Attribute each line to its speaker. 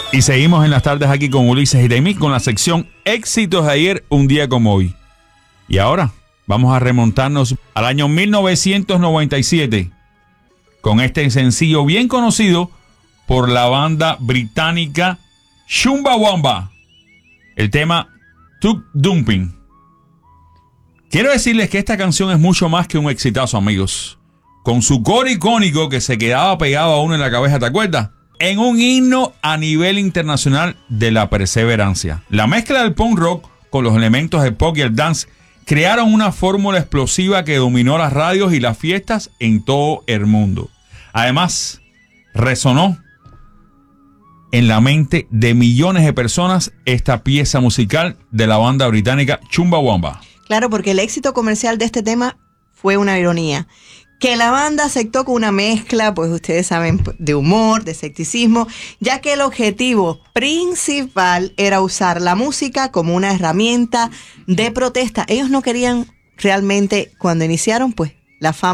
Speaker 1: Y seguimos en las tardes aquí con Ulises y Demi con la sección Éxitos de ayer, un día como hoy. Y ahora vamos a remontarnos al año 1997 con este sencillo bien conocido por la banda británica Chumbawamba, el tema Tuk Dumping. Quiero decirles que esta canción es mucho más que un exitazo, amigos. Con su coro icónico que se quedaba pegado a uno en la cabeza, ¿te acuerdas? En un himno a nivel internacional de la perseverancia. La mezcla del punk rock con los elementos del pop y el dance crearon una fórmula explosiva que dominó las radios y las fiestas en todo el mundo. Además, resonó en la mente de millones de personas esta pieza musical de la banda británica Chumbawamba.
Speaker 2: Claro, porque el éxito comercial de este tema fue una ironía. Que la banda aceptó con una mezcla, pues ustedes saben, de humor, de escepticismo, ya que el objetivo principal era usar la música como una herramienta de protesta. Ellos no querían realmente, cuando iniciaron, pues la fama